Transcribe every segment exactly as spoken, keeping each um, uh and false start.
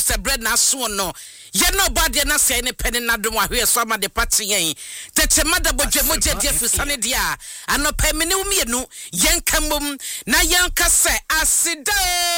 se bread na so no ye no body na se ne pen na dom ahwe so ma de party yen tete mada bodwe moje de fusane dia anopa me ne umienu yen kamom na yen kase asida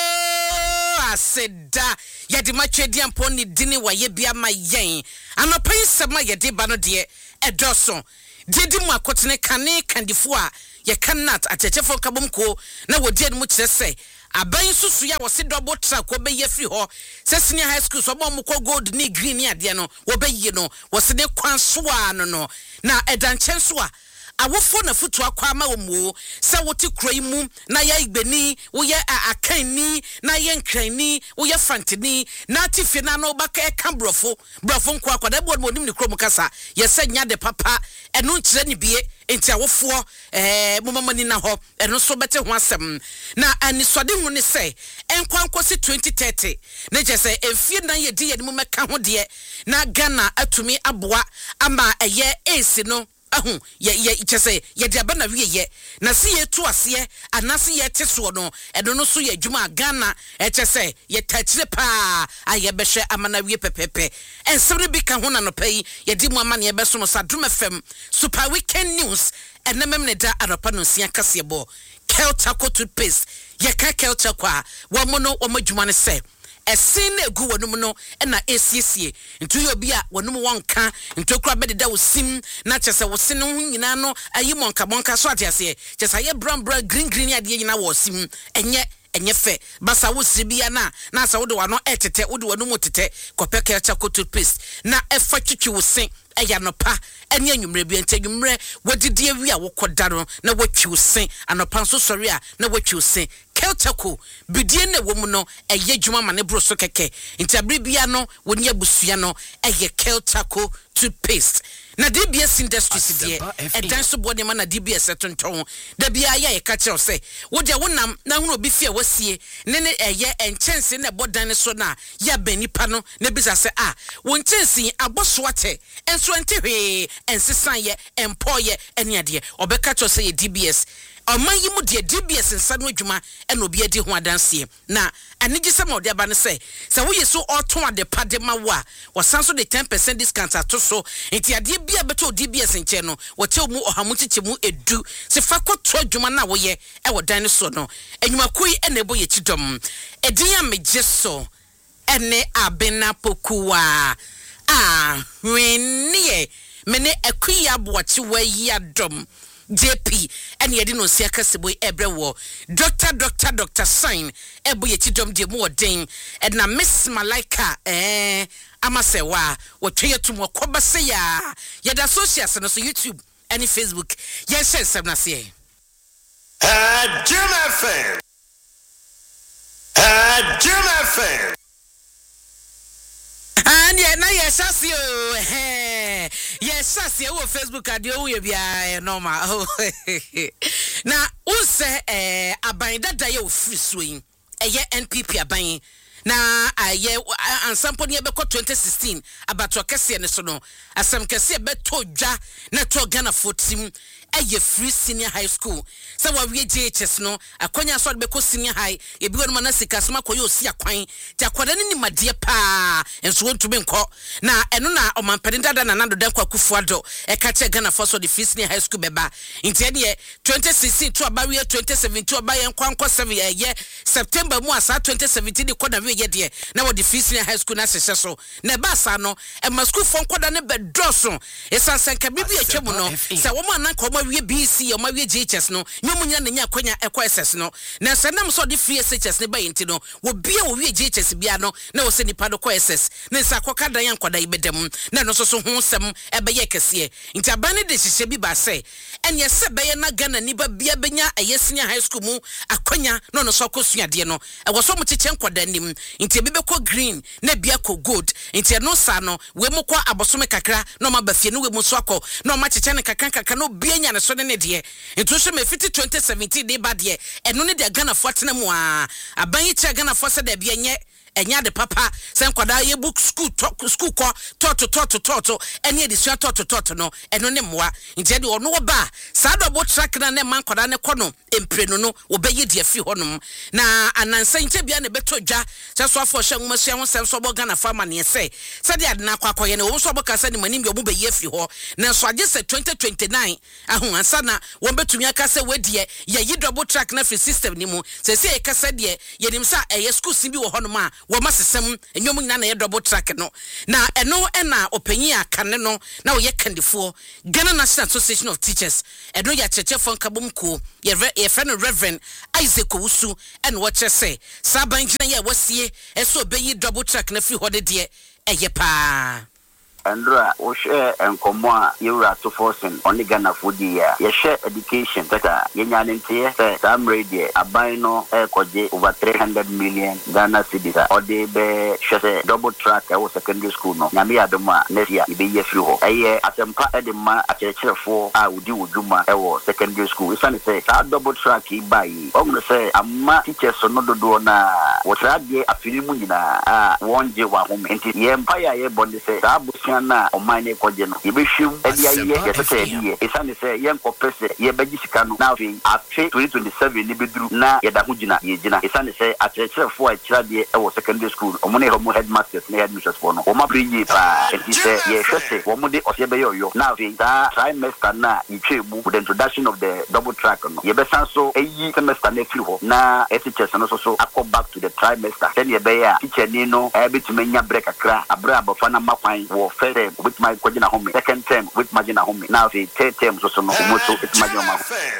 asida ye de matwedi ampo ni dini wa ye bia ma yen anopa nsema ye de ba no de edoso didi mu akotene kane kandifo a ye kanat atechefo kabomko na wodi enu kire se aban susu ya wose double track wo be ye free ho se senior high school so mo ko gold ni green ni ade no wo be ye no wose de kwan so a no no na edanchen so a awofo na futu akwa ma omo se wote kroi mu na ya igbeni wo ye akanni na ye nkranni wo ye fantini na tife na no ba ka ka brofo brofo nkwa akwa da bo mo nim ni krom kasa ye se nya de papa eno nkire ni bie enti awofo eh momamani na ho eno so bete ho asem na anisode hu ne se enkwankosi twenty thirty na je se efie na ye di ye ni mo meka ho de na Ghana atumi aboa ama eye esi no ahun ye ye chese ye de aba na wie ye na se ye tu ase anase ye teso no edo no so ye adwuma Ghana e chese ye tachire pa aye behwe amana wie pepepe ensem bi ka ho na no pai ye di mu amana ye beso mo Sadrum F M super weekend news enemem ne da aropa no sia kase bo Keltaco toothpaste ye ka Keltaco a wo mo no wo madwuma ne se esin na egu wonum no na esiesie ntu yo bia wonum wonka ntu kura bededa wosim na chese wosin no nyina no ayi monka monka so atiase chese aye brown brown green green ade nyina wosim enye enye fe basa wosiri bia na na asa wode wano etete wode wonum tete kopeke Keltaco toothpaste na efa twitwi wosin eya nopa enye anwumre bi ente anwumre wodidi awi a wokoda no na watwi wosin anopa so sori a na watwi wosin Keltaco bidie na wo mu no eye dwuma ma ne bro so keke nti abribia no woni abusua no eye Keltaco toothpaste na D B S Industries die edan so body ma na D B S tonton da bia ya ye ka kire se wo de wonam na hunu obi fie wasie ne ne eye enchense na bodan ne so na ya banipa no na bisa se ah wo enchense aboso ate enso ente hwe ensesan ye empoye ene ade obeka kire se ye D B S Oman yimu de D B S nsanu adwuma ena obi adi ho adanse na anigi se ma odi aba ne se se wo yeso oton ade pade ma wo a wasanso de ten percent discount ato so enti ade bia beto D B S nche no wote mu ohamu chiche mu edu se fa koto adwuma na wo ye e wo dan ne so no enwuma koi ena ebo ye chidom edin ya mejeso ene abena pokuwa ah wenie mene akui aboachi wa yi adom J P and yedi no sia kaseboy ebrewo doctor doctor doctor sign ebo ye tidom de mu odin and na Miss Malaika eh amasewa wotwe to mo koba se ya yeda socials no so YouTube and Facebook yes share sem na se uh Jim F M uh Jim F M and yeah na yes asio eh yes asio wo Facebook adio we bia normal na unse eh aban dada ye ofri soyin eye N P P aban na aye ansampo ne beko twenty sixteen abato kese ne so no asam kese beto dwa na to Ghana fourteen eye free senior high school se wa wie J H S no akonya so beko senior high e bi wonu na sika soma koyo osi akwan ti akwada ne ni made pa enso wontume nko na eno na omampede dada na nando danko akufuado e ka che Ghana for so the free senior high school beba nti ene twenty sixteen to abawe twenty seventeen obaye nkwanko seven eye September mu asa twenty seventeen de koda we ye de na wo the free senior high school na sese so na ba sa no e ma school fon koda ne bedoso e sansanka bibi e twemu no se wo ma nan ko ma wie B C o ma wie J H S no nyomu nya nya kwanya ekwa S S no na se nam so the free S H S ne ba yenti no wo bia wo wie J H S bia no na wo se nipa do ko S S na sa koka dan yan koda ibedem na no so so ho sem e be ye kese nti abane de hihye bi ba se enye se be ye na Ghana ni ba bia benya eye senior high school mu akonya no no so kosuade no e wo so mu chiche nkoda nim nti be be ko green na bia ko gold nti no sa no we mu ko abosome kakra no ma ba fie no we mu so akọ no ma chiche ne kakra kakra no bia nya ne so ne de nti so me fifty twenty seventeen de ba de eno ne de Ghana fo atena mu a aban yi che Ghana fo se de bia nye enya de papa se nkwada ye book school to, school ko toto toto toto enya de sua toto toto no eno ne moa ntia de ono ba saa double track na ne man kwada ne kono emprenu no obeyi de afi honom na anansa ntia bia ne beto dwa se so afo hwe nwoma ho se so boga na farmer ne se se de ade na kwakoye ne wo so boka se ne mani bi omu beyi afi ho na so age se twenty twenty-nine ahu ansa na wo betumi aka se wedie ye yi double track na free system ni mu se se e kasa de ye nim sa e school sin bi wo honom a wo masesem enyom nyina na ye double track no na eno e na opanyi akane no na wo ye kandifo Ghana National Association of Teachers eno ya cheche fon kabom ko ye ye friend Reverend Isaac Owusu en wo che se saban gina ye wasie e so beyi double track na free hode de e ye pa Andra, we share and come on, you are to forcing only Ghana food year. You share education, better. Yanyan here, some radio, a bino, a koje over three hundred million Ghana cities, or they be share double track. I was secondary school no. Namia Doma, Nesia, be ye few. A year at a part of the man at a chair for I would do Duma, I was secondary school. It's only say, that double track he buy. I'm gonna say, a ma teacher so no do na. What's that day a Filimuna, ah, one day one home. And the empire, ye bond say, na omane koje no yebehwem edia ye yetete edie esane se ye nkopese ye bagi sika no na afi afi twenty twenty-seven ni bedru na ye da ho gina ye gina esane se akyerɛkyerɛfo a kyerɛ de e wo secondary school omone ho headmasters na headmistress for no o ma brinyi pa enti se ye hwese wo mo de ose be yo na afi ta trimester na yitwebu with the introduction of the double track no ye besan so eyi semester na firi ho na teachers no so so akọ back to the trimester then ye be ya teacher ni no e betumenya break akra abra abofa na makwan wo with my Kojina home, second term with Magina home. Now the third term so no moto it's Magina.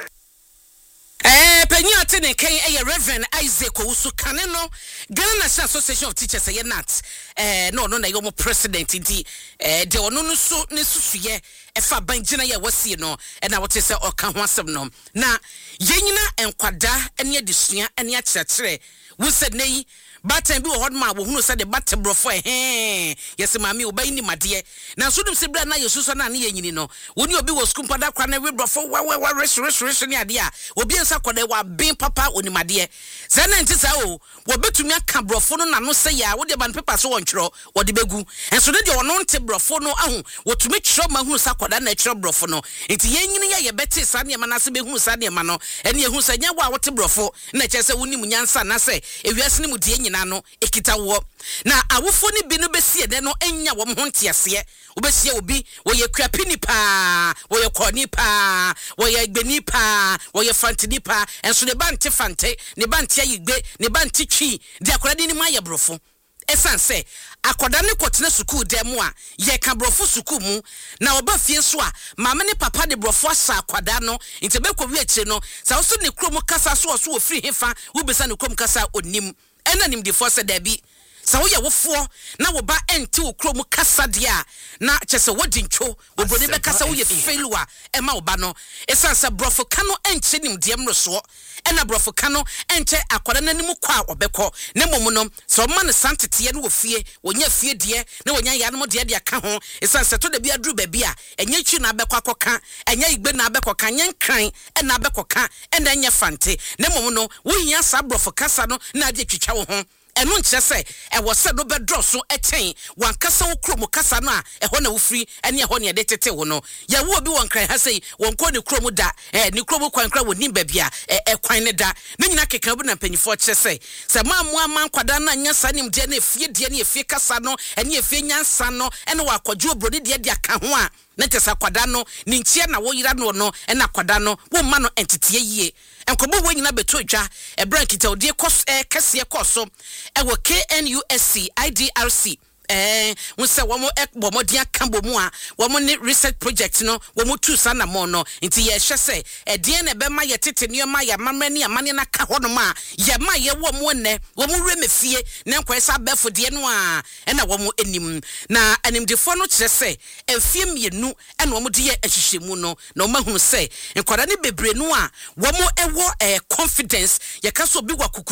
Eh, penny attending K A Reverend Isaac Owusu Kaneno, Ghana National Association of Teachers say not eh no no na yomo president inti eh de ono no so ne susuye e fa banjina ye wasi no e na wote se oka ho asem no na yenyina enkwada ene adesua ene akyerɛkyerɛ wo se nei batan bi wo hod ma wo hunu se de batte brofo eh yes mami obai ni made na so dum se bra na yesuso na ne yenyini no woni obi wo school pada kwa na we brofo wa wa resh resh resh ne ade a obi ensa kwada wa bin papa onimade ze na nti sa o wo betumi aka brofo no na no se ya wo de ban paper so wontwero wo de begu enso de de wono nte brofo no ahu wo tumi twero ma hunu sa kwada na twero brofo no nti yenyini ya ye bete sa ne ma na se be hunu sa ne ma no ene ye hunu sa nya wa wo te brofo na che se woni mu nyansa na se ewiase ne mu de na no ekita wo na awofo ni bi no besie de no enya wo ho ntiase wo besie obi wo ye kwapini pa wo ye koni pa wo ye gbeni pa wo ye fantini pa enso ne bante fante ne bante ayigbe ne bante twi de akoda ni ma ye brofo esan se akoda ne kotena sukuu dem a ye ka brofo sukuu mu na oba fie so a maame ne papa de brofo asa akoda no ntebe ko wi akire no sa wo so ne krom kasa so so ofiri hefa wo besa ne krom kasa onim ena nim de force da bi sa wo ye wofo na wo ba enti wo krom kasa de a na kyese wodi ntwo wo brode be kasa wo ye failure e ma wo ba no esan sa brofo kano enche nim de mroso ena brofo kano enche akwara nanim kwa obekọ ne mom no so ma ne santete ne wo fie wonya fie de na wonya ya no de de aka ho esan sa to da bi aduru ba bi a enya twi na abekọ akoka enya igbe na abekọ ka nya nkran ena abekọ ka ena enya fante ne mom no wo hia sa brofo kasa no na de twitwa wo ho enu nche se e wo se do bedro so eten wan kasa wo krom kasa no a e ho na wo firi ene e ho ne de tete wo no ya wo obi won kran ha sei won ko ne krom da eh ne krom kwan kra wo nim ba bia e kwan ne da ne nyina keka bu na mpanyifo che se se ma mo aman kwada na nya sa nim de na efie de na efie kasa no ene efie nyansa no ene wa akwadwo obrodi de de aka ho a na tesa kwada no ni nchie na wo yira no no ena kwada no wo ma no entete yie enkobo wo nyina beto dwa e brand kita odie kos e kase koso e wo K N U S C I D R C eh wo se wo mo ekbo modi aka bomu a wo mo ne research project no wo mo tu sana mo no nti ye hwe se e de na be ma ye tete ne ma ya mamani amane na ka ho no ma ye ma ye wo mo ne wo mo remefie ne nkwesa befo de no a e na wo mo enim na animdefo no kire se efie mienu e na wo mo de ye ahihwemu no na wo mahunu se nkwada ne bebre no a wo mo ewo eh confidence ye ka so bi wa kukudro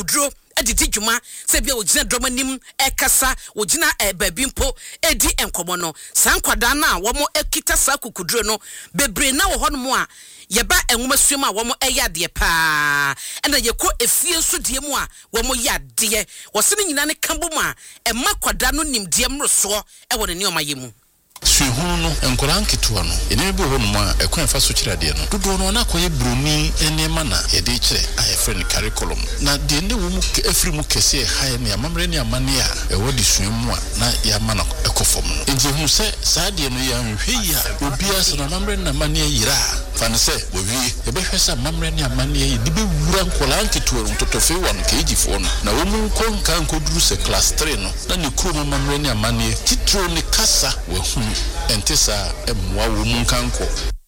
edidi dwuma se bia ogina dromanim ekasa ogina e baabi mpo edi enkomo no sankwada na wo mo ekita sa kukuduro no bebre na wo hono mo a yeba enwoma suom a wo mo eyade pa ena yeko efie nso die mu a wo mo yade wo se nyina ne kambo mu a emma kwada no nimde mroso e wo ne ne omayemu Suihunu no enkoran ketua no ene bi ho no ma ekwan fa so kira de no dodo no na koye broni ene ma na ye de kire a friend curriculum na de ne wo mu efri mu kese ha ne amamre ne amane a e wodi suimu a na ya ma na ekofom nti hu se saa de no ya nhwe ya obi asa na amamre na amane yira fa ne se wo wi e be hwesa amamre ne amane yi de be wura nkoran ketua no totofe wan keji fo no na wo mu konka nkoduru se class three no na ne kuro amamre ne amane titro ne kasa wo hu entesa emwa wo munkanko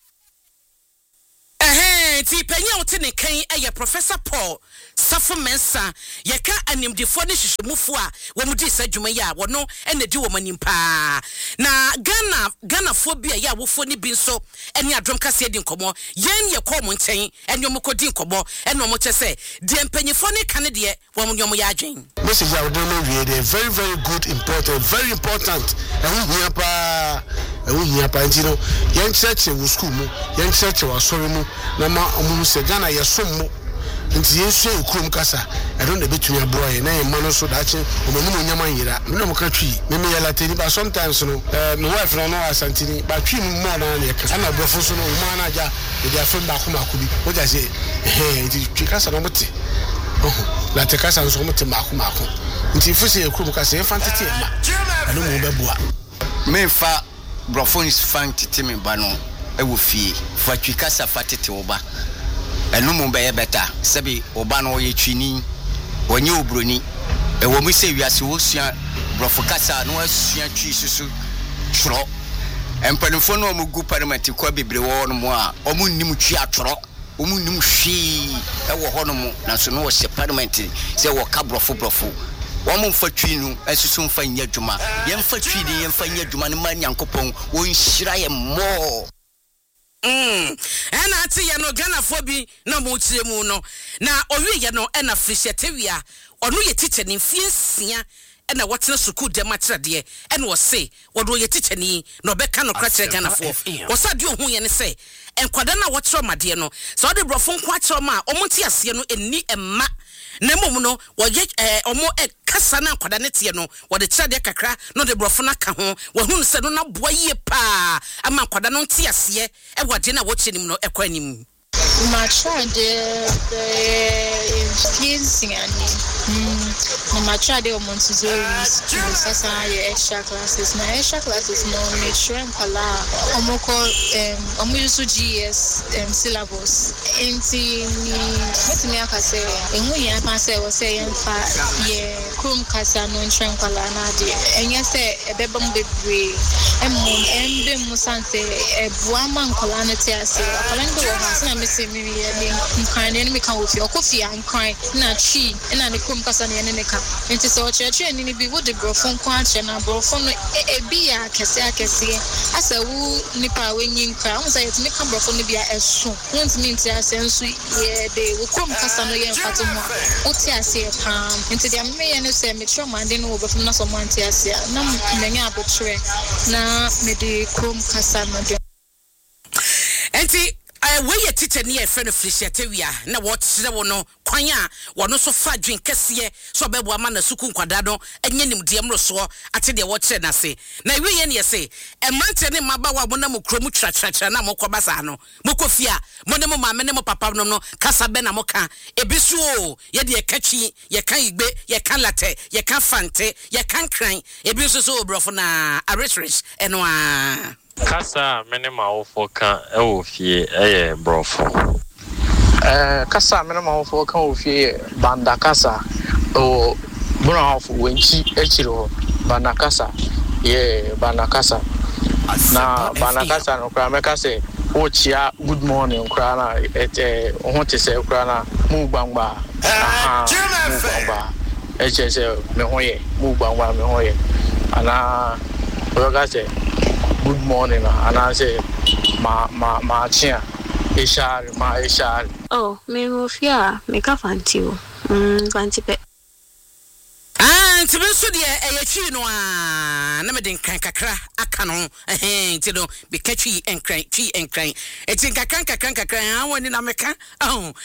eh ti penya wote ne kan eye Professor Paul Safo Mensa yeka animdifo ne hwehwemufo a wo mudi sa dwuma ya wo no ene di wo manimpa na Ghana Ghana fo bia ya wo fo ne bi nso ene adrom kase di nkomo yen ye ko mo nchen ene mo ko di nkomo ene mo chese de mpanyifo ne kan de wo mo nyom ya adwen message I would know we are very very good important very important and we here pa we here pa ntino yen church wo school mu yen church wo asori mu na ma omu se Ghana ye som mu nti yesu ekrum kasa I don't know between your boy na ye mano so dache omanum nyama yira me no ka twi me me yala teni ba sometimes no eh my wife no no asantini ba twi mu mo na na ye kasa na brofo so no mo na ja e dia fem ba kuma kubi o ja se eh nti twi kasa no mate oh la te kasa so mate ma kuma ko nti fu se ekrum kasa e fantiti ma anu mo beboa me fa brofo is fantiti me ba no e wo fie fa twi kasa fatiti oba enu mu be beta sebi oba no ye twini wonye obroni e wo mu se wiase wo sua brofo kasa no asua twi susu tro empanfo no mu gu parliament kwa bebre wo no mu a omu nnim twi atro omu nnim hwi e wo ho no mu na so no wo se parliament se wo ka brofo brofo wo mu fa twi no asusu mfa nya dwuma ye mfa twi ni ye mfa nya dwuma ne ma nyankopon wo nhira ye mo Mm. Ena ati ya no Ghana fobi na mo chire mu no. Na owie ya no ena frishetewia. Onu ye teacher ni fie sia ena watena school dem atrade ena wo se wodo ye teacher ni no beka no kra Ghana fo. Wo sa de ohun ye ne se enkwada na wotro made no. So de brofo nko atro ma omonti ase no eni emma na mom no wo ye omo e kasa na nkwada ne tie no wo de kira de kakra no de brofo na ka ho wo hu se no na boa ye pa ama nkwada no nti ase e wo de na wo kyenim no ekwa nim ma try the the influencing and ma try the Montessori's sasa ye extra classes na extra classes no make sure nkala omoko um omo use G S um, syllabus enti ni metumi akase enwu ya pa se wo se ye mfa ye krum kasa no ntwe nkala na de enye se ebeba mbebre emmom embe musanse ebua ma nkala na te ase akala ndo wo ha se na mese mi ye nkran ne mi kan wo fi okofia nkran na chi na ne krum kasa ne ne ka enti so church ni ni bi wo de brofo nko ache na brofo no e bi ya kese akese asa wu nipa wenyi nkran wo say etimi ka brofo no bia esu won't mean to ase nso ye de wo krum kasa no ye mfato mo wo ti ase pam enti de me ye no say me tro mande no wo brofo na so mo anti ase na menya abotre na me de krum kasa no de enti we ye teacher ni e friend Frishetewia na what wo no kwan a wo no so fa dwen kese so bebo ama na suku nkwada no enye nimde mroso ate de wo kire na se na we ye ne se e mante ne maba wa mo na mo kromu twatwatwa na mo kobasa no mo kofia mo ne mo maame ne mo papa no no kasa be na mo ka ebisu o ye de katwi ye kan igbe ye kan late ye kan fante ye kan kran ebisu so brofo na aritrich eno a Kasa minima ofo kan e wo fie e brofo. Eh kasa minima ofo kan wo fie banda kasa o bro ofo wenchi e chiro banda kasa ye banda kasa na banda kasa no kra me kase o chia good morning kra na e ho te se kra na mu gbangba aha mu gbangba e che se me ho ye mu gbangba me ho ye ana o kase good morning and I say ma ma ma chia ishar ma ishar oh me mofia me ka fanti o mm fanti pe Itibenso de eyechi no a na me den kan kakra aka no eh nti no be kachi enkran chi enkran eti kakran kakran kakran awani na meka oh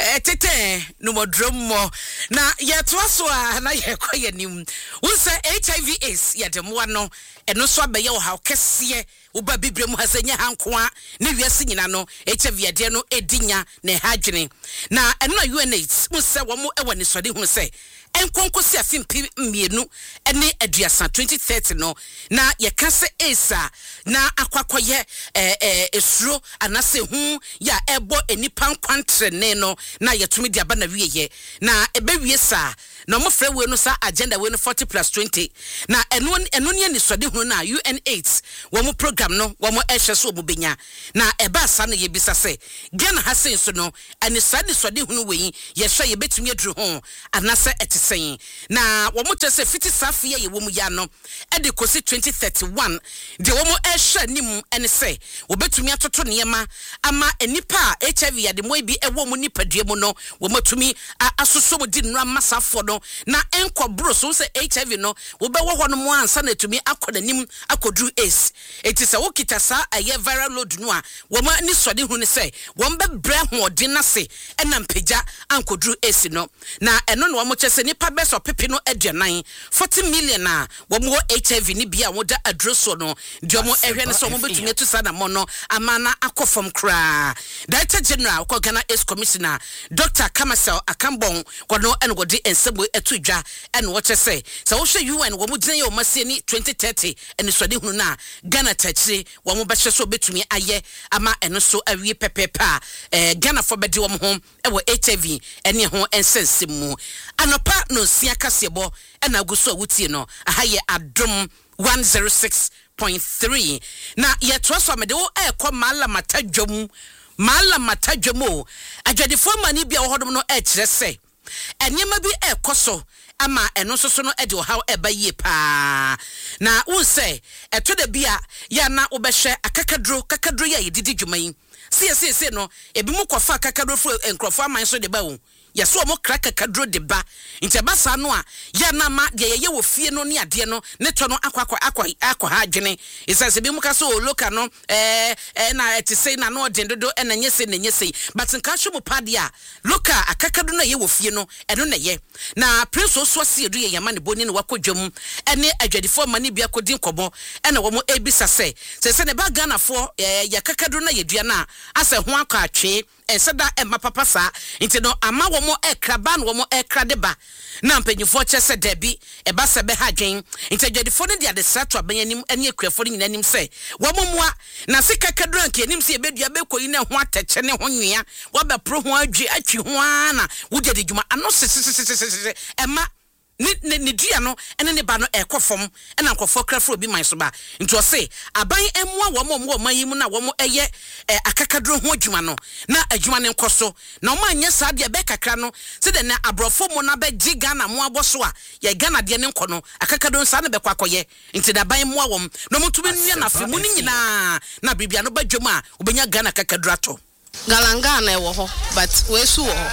etete no modrom mo na yeto aso a na ye kwaye nim wonse H I V AIDS ye dem no eno so abaye wo ha kese uba bibire mu hasanya hankoa ne wiase nyina no H I V ade no edinya na hadwene na eno na U N AIDS mu se wo mo e wani sode hu se enkonkosi afimpi mienu ene aduasa twenty thirty no na yekase esa na akwakoye eh eh esuro anase hu ya ebo enipa nkwantre ne no na yetumi de aba na wieye na ebewie sa na mo frɛ we no sa agenda we no forty plus twenty na eno eno ne ni sode hu na U N AIDS wo mo program no wo mo ehwe so obubenya na eba sa na yebisa se Ghana hasen so no ene sade sode hu no we ye hwe ye betumi aduru ho anase etisen na wo mo tese fifty safia ye wo mu ya no e de kosi twenty thirty-one de wo mo ehwe nim ene se wo betumi atoto niema ama enipa H I V ya de mo bi e wo mu nipadua mu no wo matumi asoso mo di nra masafo no na enko bro so se H I V no wo be wo ho no mo ansa na tumi akoda nim akodru ace eti se wo kita sa aye viral load no a wo ma ni sode hu ne se wo be bre ho odi na se ena mpagya ankodru ace no na eno no wo mo chese nipa be so pepe no aduanan forty million na wo mo H I V ni bia wo da adroso no de mo ehwe ne so mo betumi atu sa na mo no amana akofom kra Director General ko Ghana AIDS Commissioner Doctor Kamasel Akambon ko no eno go di ensebo etudwa eno wo chese se wo hwe U N wo mo gina ye o masie ni twenty thirty eno sode hunu na Ghana tachi wo mo be hwe so betumi aye ama eno so awie pepepa eh Ghana for bedi wo mo ho e wo H I V ene ho ensensem mu anopa no sia kasebo ena aguso awutie no ahaye adom one oh six point three na yeto so amede wo ekọ mala matadwom mala matadwom o adwadefo mani bia wo hodom no e kire se enyema bi ekọ so ama eno so so no e de how eba yie pa na unse eto de bia ya na obehwe akakadro kakadro ya yedidi dwuman sie sie sie no ebi mu kofa akakadro fo enkrofo aman so de ba wo yeso omo kraka kadro de ba nti ba sa no a ya na ma de ye wo fie no ne ade no ne to no akwa akwa akwa ha adwene isase bi mu ka so loka no eh eh na etise na no de dodo na nyese na nyese but nka hwo mu pade a loka akakadro na ye wo fie no eno na ye na prince oso se edu ye yama ne boni ne wakodwam ene adwadifo ma ne bia kodin kobo ena wo mo ebisa se se se ne ba Ghana fo eh ya kakadro na ye dua na ase ho akwa atwe enseda emma papa sa nti no ama wo mo ekraba no wo mo ekradeba na mpanyifo chese debi eba se be hadwen nti adwadifo ne dia de sato abanyanim ene ekrafo nyina nim se wo mo moa na sika kadran ke nim se ebedua be koyi ne ho atache ne ho nwea wo be pro ho adwi atwi ho ana wo de djuma ano sesesesese emma ni ni dua no ene ne ba no ekofom ena nkofo krafo bi man so ba nti o se aban emua wo mo mo man yimu na wo mo eye akakadro ho adwuma no na adwuma ne nkoso na o ma nya sa de be kakra no se de na abrofo mo na be gi Ghana mo aboso a ye Ghana de ne nko no akakadro nsa na be kwakoye nti da ban mo awom no mo tumi nua na fe mu ni nyina na bibia no ba dwom a obenya Ghana kakadro ato galanga na e wo ho but we su wo ho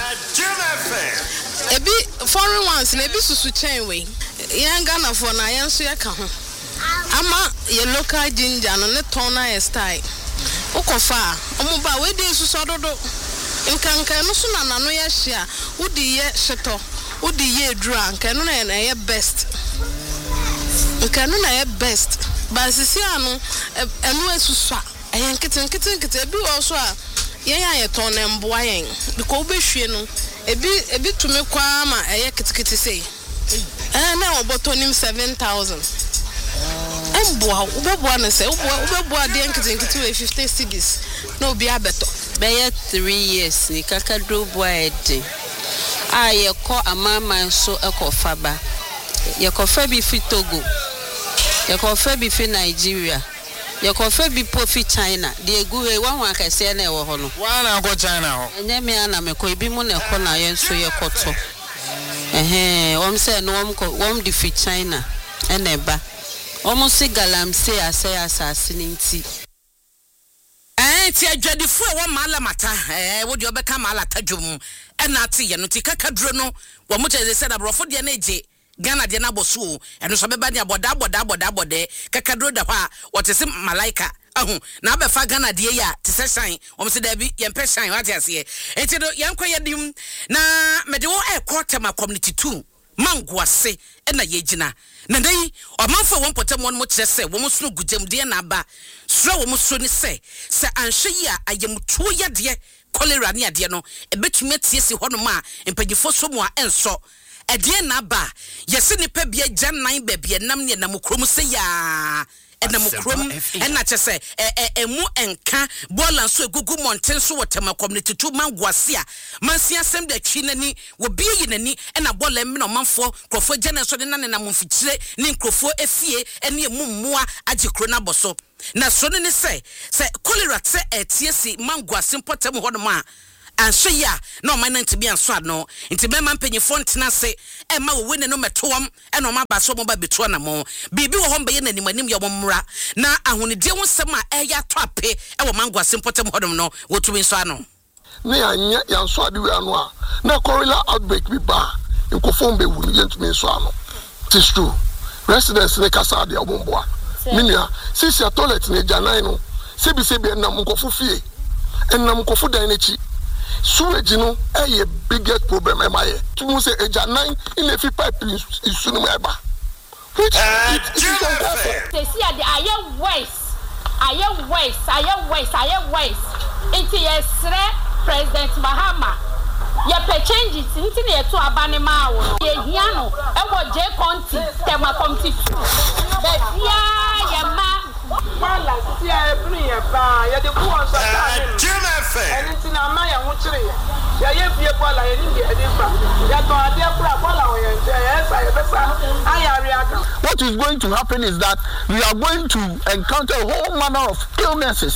ebi foreign ones na ebi susu chain we yan Ghana for na yan so yaka ho ama ye local ginger no ne ton na style ukofa omo ba we dey susu dodo nkanka no so na nano ya hia udi ye sheto udi ye dura nkanka no na ye best nkanka no na ye best ba sisi anu enu esusu a yan kitten kitten kitten ebi wo so a yan yan ye ton na mboa yan because obehwie no ebi ebi tumi kwa ma eye kitikiti sei eh na obotonim seven thousand emboa ubeboa na se ubeboa de nkitikiti we fifty cedis na obi abeto be three years ni kakadro boa ede aye ko amama so ekofa ba ye kofa bi fi Togo ye kofa bi fi Nigeria ye kofa bi po fi China de eguwe wan wan kase na e wo ho no wan na go China ho enye me ana me ko ebi mu na ko na ye nso ye koto eh wom se no wom ko wom di fi China ene ba wom se galamse ase asase ni nti eh ti adwadifo e wo mala mata eh wo de obeka mala tadwom ena ate ye no ti kakadro no wo mo teze se da brofo de na eje Ghana de na boso eno so beba ne aboda aboda aboda abode kakadro da hɔ a wɔte se malaika ahu na abefa Ghana de ya te se shine wɔm se da bi yempe shine what ase enti do yankɔ yedim na mede wo ekɔtema community two mangoase ena yegina na dai ɔmanfo wɔn potem wɔn mo kyerɛ sɛ wɔn so gudem de na aba sura wɔn so ni sɛ sɛ anhwe yi a ayemtuo yade cholera ne ade no ebetumi atiesi hɔ no ma empagifo so mu a enso Edie na ba yesi nipa bia gya nan ba bia nam ne nam krom se ya enam krom ena kyese emu enka bola so egugu mountain so wotema community two mangoase a mansi asem da twi nani wo bie yi nani ena bola me no manfo krofo gya na so de na ne nam mfikire ne krofo efie ene emu mmoa age kro na boso na so ne se se cholera se etiesi mangoase potem ho no ma anso ya no man nti bi anso ano nti be man panyifo ntena se e ma wo wene no metoam e no ma ba so mo ba beto na mo bibi wo hom be ye nanim anim ye momra na ahonede wo sem a e ya to ape e wo mangoase potem hodom no wotumi nso ano ne anya ya nso ade we ano a na cholera outbreak bi ba nkofo mbe wu ye ntumi nso ano it's true residents ne kasa ade obomboa minia sisi toilet ne janai no sebi sebi enam nkofo fie enam nkofo dan nechi sewage no a biggest problem am I to say a nine in a few pipe is soon eba which they see at the iron waste iron waste iron waste iron waste it is President Mahama ya pe change it nti na eto abane ma wo ye hia no e wo je county tema county be bia ya ma wala si a ebru ya ba ya de ku on so ta ni nti na ma ya ho kire ya ye fie bola ye ni de fa ya to ade kura bola wo ye yes I besa ayare aka. What is going to happen is that we are going to encounter a whole manner of illnesses.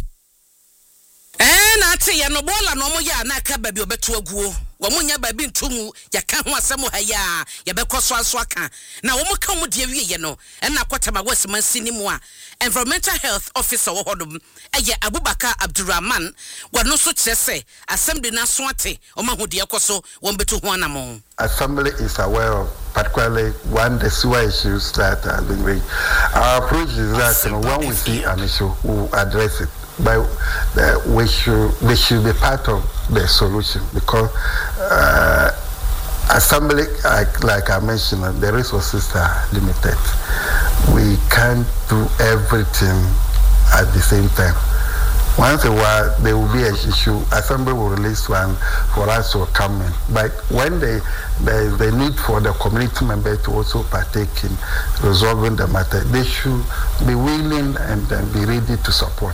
Eh na ate ye no bola no mo ya na ka ba bi obeto aguo wo mo nya ba bi ntumu ya ka ho asem ha ya ya be koso aso aka na wo mo ka mo de awie ye no e na kwatama wasiman sinimu a environmental health officer wo hodom eye Abubakar Abdurrahman wano so kire se assembly na so ate o ma ho de ekoso wo beto ho anamo. Assembly is aware of particularly one the sewer issues that have been raised. Our approach is that you know, when we see an issue we we'll address it. But uh, we should we should be part of the solution because uh, assembly, like, like I mentioned, the resources are limited. We can't do everything at the same time. Once in a while, there will be an issue. Assembly will release one for us to come in. But when they, there is the need for the community member to also partake in resolving the matter, they should be willing and, and be ready to support.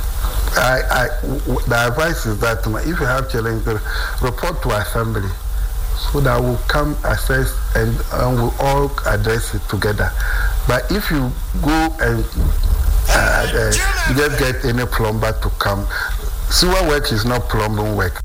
I, I, the advice is that if you have challenges, report to assembly so that we'll come assess and, and we'll all address it together. But if you go and uh, uh, you just get any plumber to come, sewer work is not plumbing work.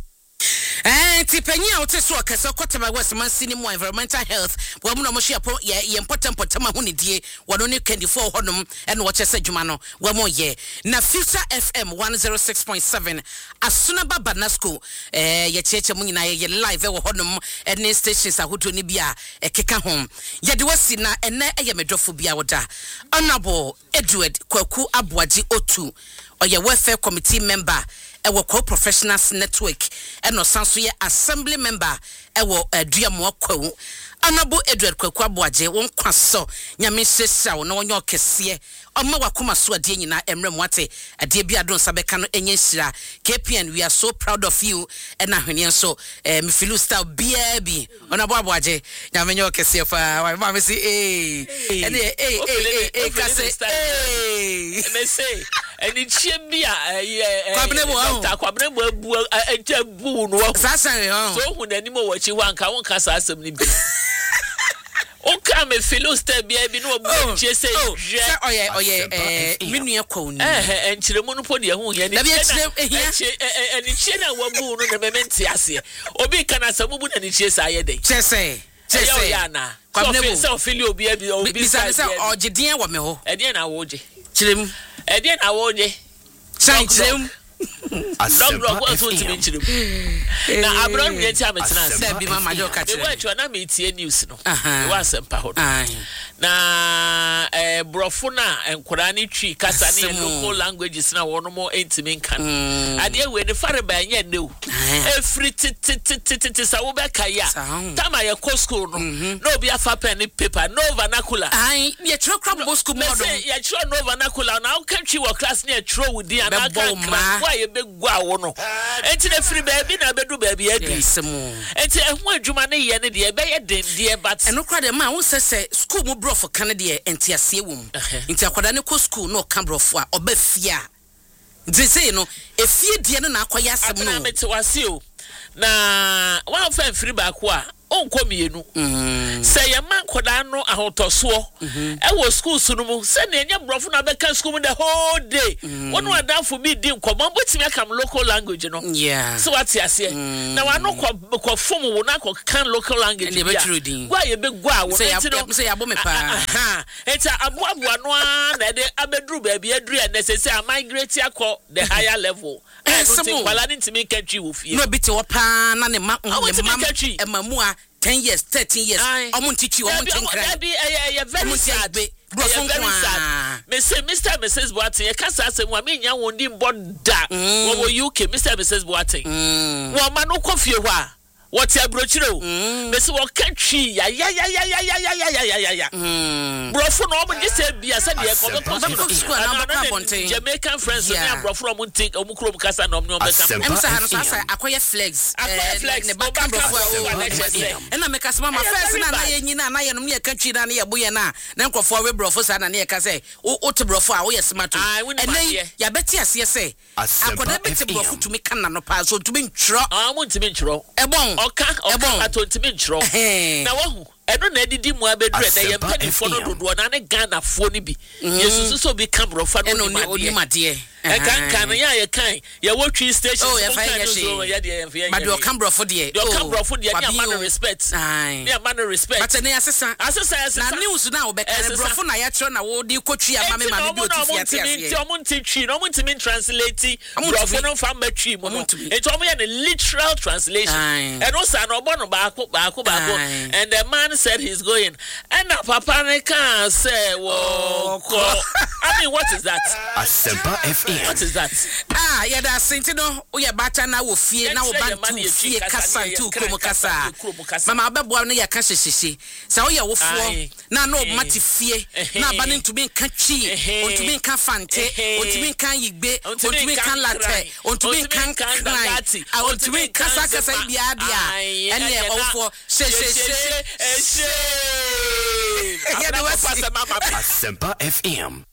Eh tipenya oteso akasa kwataba wasiman sinimu environmental health wo mu no mo hwe apo ye important potama ho ne die wono ne twenty-four honum ene wo chese djuma no wo mo ye na Future F M one oh six point seven asuna baba nasco eh ye cheche mu nyina ye live wo honum ene stations ahoto ne bia ekeka hom ye de wasi na ene eye medrofo bia woda honorable Edward Kwaku Aboagye Otu oye welfare committee member ewo co professionals network eno sanso ye assembly member ewo aduamo kwawu Honorable Edward Kwaku Aboagye won kwaso nyame hyehyɛ na wonyo kese Oma wakoma so ade nyina emrem wate ade bia don sabeka no enye hyira K P N we are so proud of you ena hwene so eh me feel style bia bi Honorable Aboagye nyame nyo kese fa ma me say eh ene eh eh eh kase eh me say eni chie bia eh kwabne bo ta kwabne bo bu enja bu no wa sasa so hu nani mo wachi wanka wonka sa asem ni bi o ka me Philistine bia bi no obu chie say je oye oye eh minua kwoni eh enchiremu no po de hu ye ni eni chie na wa bu no na me mente ase obi kana samu bu na ni chie sa ye dey chese chese yana kwabne so fili obi bi obi sa sa ogedien wo me ho edien na wo je chirem edien na wo je sai chirem Long rock was to mention. Now, I'm not yet time it's not said be my joke. They were to an amity news. No, it was a power. Na eh brofuna and Qurani tree kasani local languages na one more intimate can ade we the fare ba nya no every titi sawobe kaya tama ya ko school no no be afa pen paper no vernacular ai ye tro crab school model ye tro no vernacular na o kan twi wo class na tro wudi an aka why ye be gwa wo no enti na free ba bi na bedu ba bi adu enti ehun adwuma ne ye ne de be ye den de but eno kra de ma wo sese school mu bro for Canada enti ase wom enti akwada ne ko school no ka brofo a oba fia dise no efie die no na akoya asem no na mete wase o na wa fa free back wa onko mienu say ye man koda no ahotoso e wo school so no mu say na enya brofo na be ka school the whole day wonu adanfo bi di nkomon botimi akam local language no yeah so what ase na wa no ko form wo na ko kan local language bi gwa ye be gwa wo enti say abo me pa enti abo abo no na de abedru ba bi adru e necessary migrate akọ the higher level e no tin kwala ni ntimi kantwi wo fie no bi te wo pa na ne ma e mamu a ten years, thirteen years. I'm teach you. I'm teaching. Be a very sad. Very sad. Mister Mister Missus Boateng. You can't say we mean you won't even bother. What were you? Mister Missus Boateng. Well, man, no coffee. What's your brochuro? Mister What country? Ya ya ya ya ya ya ya ya ya ya ya. Bro, for no one just said be a Sunday. Jamaican friends. Yeah. Bro, from Munting, Omukro Casa, no no. I'm saying acquire flags. Acquire flags. Ne back bro. And I make us mama first na na yen na na yen no country na na boye na. Na nkofo we bro for sa na na ka say o to bro for a we smart. And then ya beti ase say. Akoda beti bro for to me kan na no pa so to me ntro. Ah, mo ntimi ntro. E bon. Oka oka atontimi ntro. Na wo eno na edidi mu abedru na ye mpani fo no dodo na ne Ghana fo ni bi. Yesu so bi camera fa no ni made. E kan kan ya ye kan ye wotwi station so kan so ya de ye. But your camera for there. Your camera for there ni man respect. Ni man respect. But na asesa. Asesa asesa. Na news na wo be kan bro for na ya tro na wo di kotwi ama me ma me bi otu fiate ase. Ti omo nti twi na omo ntimi translate bro for no fa ma twi mo no. Enti omo ye the literal translation. And also na obo no ba ko ba ko ba ko. And the man said he's going and papa ne can say wo I mean what is that? Asempa F M. What is that? Ah yeah that sinti no wo ye bata na wo fie na wo bantu fie kasa tu kromo kasa mama obeboa no ye ka hyehye sa wo ye wo fo na no mati fie na ba ne ntumi nka twi ontumi nka fante ontumi nka yigbe ontumi nka latte ontumi nka kran ontumi nka sakasa bia bia ene ye wo fo hyehye Asempa F M.